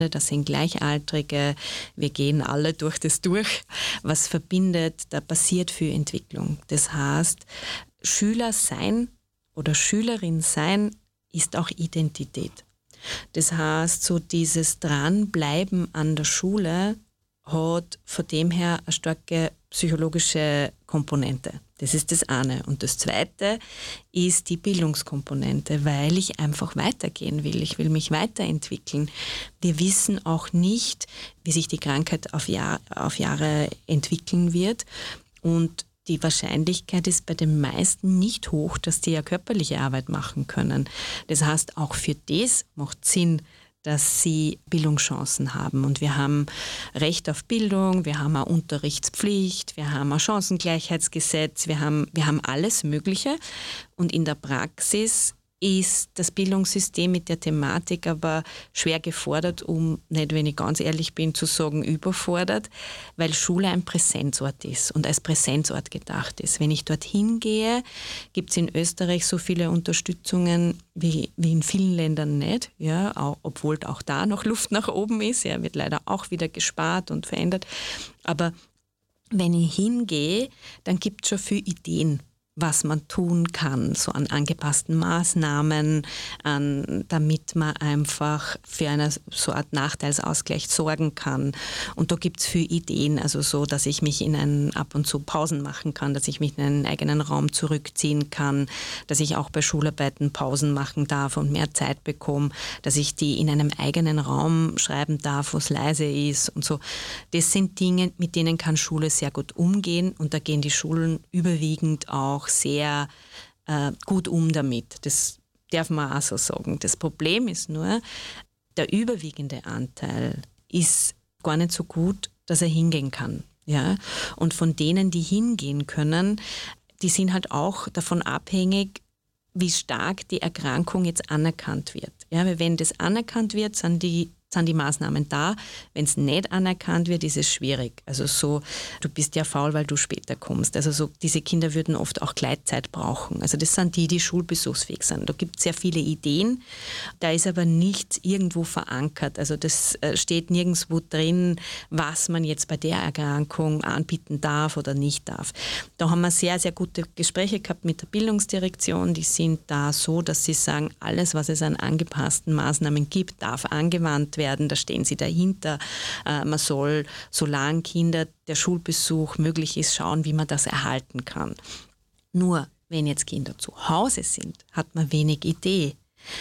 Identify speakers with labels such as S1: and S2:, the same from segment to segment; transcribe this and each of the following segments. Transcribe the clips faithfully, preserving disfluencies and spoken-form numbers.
S1: Das sind Gleichaltrige, wir gehen alle durch das durch. Was verbindet, da passiert viel Entwicklung. Das heißt, Schüler sein oder Schülerin sein ist auch Identität. Das heißt, so dieses Dranbleiben an der Schule hat von dem her eine starke psychologische Komponente. Das ist das eine. Und das zweite ist die Bildungskomponente, weil ich einfach weitergehen will. Ich will mich weiterentwickeln. Wir wissen auch nicht, wie sich die Krankheit auf, Jahr, auf Jahre entwickeln wird. Und die Wahrscheinlichkeit ist bei den meisten nicht hoch, dass die ja körperliche Arbeit machen können. Das heißt, auch für das macht Sinn, dass sie Bildungschancen haben. Und wir haben Recht auf Bildung, wir haben eine Unterrichtspflicht, wir haben ein Chancengleichheitsgesetz, wir haben, wir haben alles Mögliche. Und in der Praxis ist das Bildungssystem mit der Thematik aber schwer gefordert, um nicht, wenn ich ganz ehrlich bin, zu sagen, überfordert, weil Schule ein Präsenzort ist und als Präsenzort gedacht ist. Wenn ich dorthin gehe, gibt es in Österreich so viele Unterstützungen wie, wie in vielen Ländern nicht, ja, auch, obwohl auch da noch Luft nach oben ist, ja, wird leider auch wieder gespart und verändert. Aber wenn ich hingehe, dann gibt es schon viele Ideen, was man tun kann, so an angepassten Maßnahmen, an, damit man einfach für eine so Art Nachteilsausgleich sorgen kann. Und da gibt es viele Ideen, also so, dass ich mich in einen, ab und zu Pausen machen kann, dass ich mich in einen eigenen Raum zurückziehen kann, dass ich auch bei Schularbeiten Pausen machen darf und mehr Zeit bekomme, dass ich die in einem eigenen Raum schreiben darf, wo es leise ist und so. Das sind Dinge, mit denen kann Schule sehr gut umgehen und da gehen die Schulen überwiegend auch sehr äh, gut um damit. Das darf man auch so sagen. Das Problem ist nur, der überwiegende Anteil ist gar nicht so gut, dass er hingehen kann. Ja? Und von denen, die hingehen können, die sind halt auch davon abhängig, wie stark die Erkrankung jetzt anerkannt wird. Ja, weil wenn das anerkannt wird, sind die sind die Maßnahmen da. Wenn es nicht anerkannt wird, ist es schwierig. Also so, du bist ja faul, weil du später kommst. Also so, diese Kinder würden oft auch Gleitzeit brauchen. Also das sind die, die schulbesuchsfähig sind. Da gibt es sehr viele Ideen. Da ist aber nichts irgendwo verankert. Also das steht nirgendwo drin, was man jetzt bei der Erkrankung anbieten darf oder nicht darf. Da haben wir sehr, sehr gute Gespräche gehabt mit der Bildungsdirektion. Die sind da so, dass sie sagen, alles, was es an angepassten Maßnahmen gibt, darf angewandt werden. Werden, da stehen sie dahinter. Äh, man soll, solange Kinder der Schulbesuch möglich ist, schauen, wie man das erhalten kann. Nur, wenn jetzt Kinder zu Hause sind, hat man wenig Idee,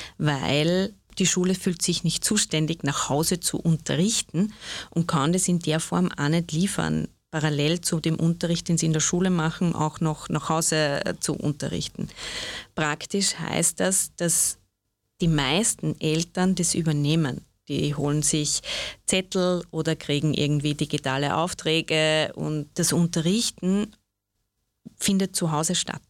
S1: weil die Schule fühlt sich nicht zuständig, nach Hause zu unterrichten und kann das in der Form auch nicht liefern, parallel zu dem Unterricht, den sie in der Schule machen, auch noch nach Hause zu unterrichten. Praktisch heißt das, dass die meisten Eltern das übernehmen. Die holen sich Zettel oder kriegen irgendwie digitale Aufträge und das Unterrichten findet zu Hause statt.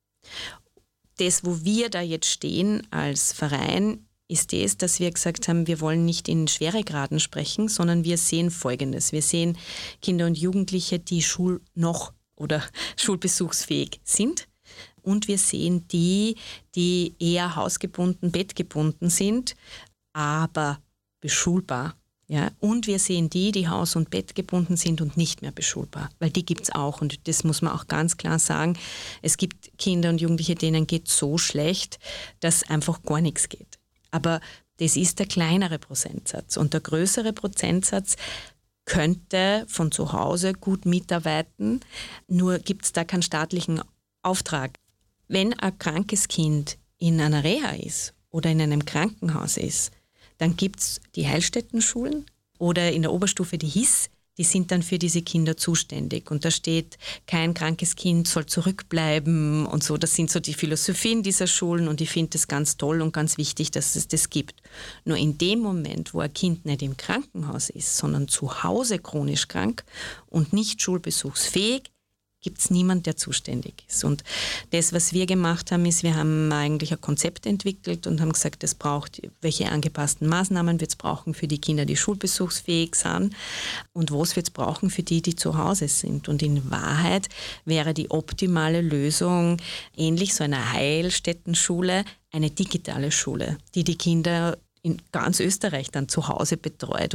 S1: Das, wo wir da jetzt stehen als Verein, ist das, dass wir gesagt haben, wir wollen nicht in Schweregraden sprechen, sondern wir sehen Folgendes. Wir sehen Kinder und Jugendliche, die schul- noch oder schulbesuchsfähig sind. Und wir sehen die, die eher hausgebunden, bettgebunden sind, aber beschulbar. Ja? Und wir sehen die, die haus- und bettgebunden sind und nicht mehr beschulbar, weil die gibt es auch und das muss man auch ganz klar sagen. Es gibt Kinder und Jugendliche, denen geht so schlecht, dass einfach gar nichts geht. Aber das ist der kleinere Prozentsatz und der größere Prozentsatz könnte von zu Hause gut mitarbeiten, nur gibt es da keinen staatlichen Auftrag. Wenn ein krankes Kind in einer Reha ist oder in einem Krankenhaus ist, dann gibt es die Heilstättenschulen oder in der Oberstufe die H I S, die sind dann für diese Kinder zuständig. Und da steht, kein krankes Kind soll zurückbleiben und so. Das sind so die Philosophien dieser Schulen und ich finde das ganz toll und ganz wichtig, dass es das gibt. Nur in dem Moment, wo ein Kind nicht im Krankenhaus ist, sondern zu Hause chronisch krank und nicht schulbesuchsfähig, gibt es niemanden, der zuständig ist. Und das, was wir gemacht haben, ist, wir haben eigentlich ein Konzept entwickelt und haben gesagt, es braucht, welche angepassten Maßnahmen wird es brauchen für die Kinder, die schulbesuchsfähig sind und was wird es brauchen für die, die zu Hause sind. Und in Wahrheit wäre die optimale Lösung ähnlich so einer Heilstättenschule, eine digitale Schule, die die Kinder in ganz Österreich dann zu Hause betreut